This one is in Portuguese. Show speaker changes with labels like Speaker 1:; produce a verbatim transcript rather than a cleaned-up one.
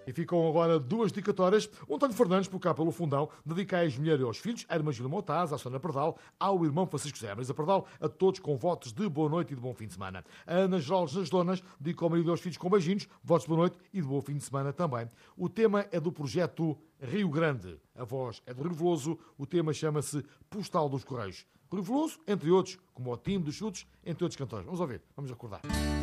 Speaker 1: E ficam agora duas dedicatórias. Um António Fernandes, por cá pelo fundão, dedica às mulheres e aos filhos, à irmã Gil Montaz, à Sônia Pardal, ao irmão Francisco Zé Marisa Pardal, a todos com votos de boa noite e de bom fim de semana. A Ana Jorge nas Donas dedica ao marido e aos filhos com beijinhos, votos de boa noite e de bom fim de semana também. O tema é do projeto Rio Grande. A voz é do Rio Veloso, o tema chama-se Postal dos Correios. Rio Veloso, entre outros, como o time dos chutes, entre outros cantores. Vamos ouvir, vamos acordar.